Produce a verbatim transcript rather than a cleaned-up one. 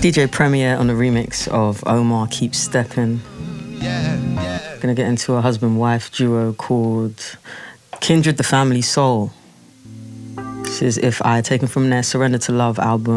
D J Premier on the remix of Omar Keep Steppin'. Gonna get into a husband-wife duo called Kindred the Family Soul. This is If I, taken from their Surrender to Love album.